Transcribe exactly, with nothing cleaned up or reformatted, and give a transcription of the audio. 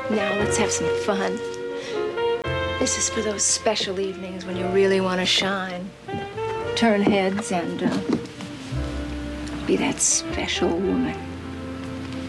Now let's have some fun. This is for those special evenings when you really want to shine. Turn heads and uh, be that special woman.